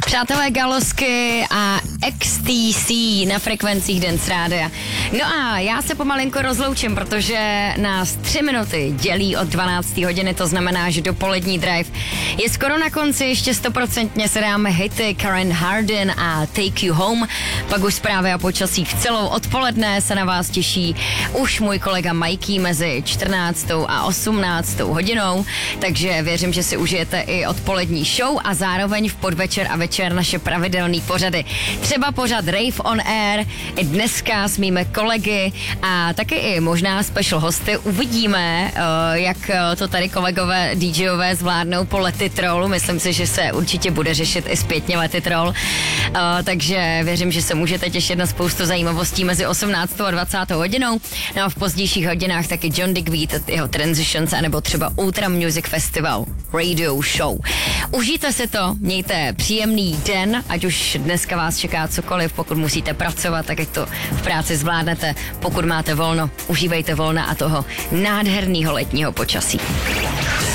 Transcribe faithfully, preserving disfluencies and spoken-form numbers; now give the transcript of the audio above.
Přátelé Galosky a X T C na frekvencích Dance Rádia. No a já se pomalinko rozloučím, protože nás tři minuty dělí od dvanácté hodiny, to znamená, že dopolední drive je skoro na konci, ještě stoprocentně se dáme hity Karen Hardin a Take You Home, pak už zprávy a počasí v celou odpoledne se na vás těší už můj kolega Mikey mezi čtrnáctou a osmnáctou hodinou, takže věřím, že si užijete i odpolední show a zároveň v podvečer a večer naše pravidelný pořady. Třeba pořad Rave on Air, i dneska s mými kolegy a taky i možná special hosty. Uvidíme, jak to tady kolegové DJové zvládnou po Letitrolu. Myslím si, že se určitě bude řešit i zpětně Letitrol. Takže věřím, že se můžete těšit na spoustu zajímavostí mezi osmnáctou a dvacátou hodinou. No a v pozdějších hodinách taky John Digweed, jeho Transitions, anebo třeba Ultra Music Festival Radio Show. Užijte si to, mějte příjemný den, ať už dneska vás čeká cokoliv, pokud musíte pracovat, tak ať to v práci zvládnete, pokud máte volno, užívejte volna a toho nádherného letního počasí.